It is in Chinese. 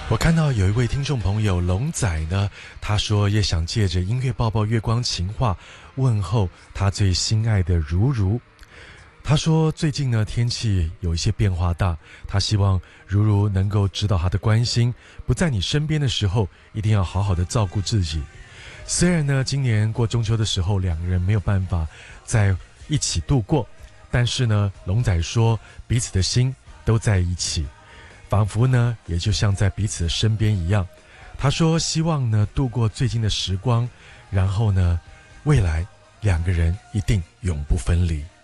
我看到有一位听众朋友龙仔呢，他说也想借着音乐抱抱月光情话问候他最心爱的如如。他说最近呢天气有一些变化大，他希望如如能够知道他的关心，不在你身边的时候一定要好好的照顾自己。虽然呢今年过中秋的时候两个人没有办法在一起度过，但是呢龙仔说彼此的心都在一起，仿佛呢也就像在彼此的身边一样。他说希望呢度过最近的时光，然后呢未来两个人一定永不分离。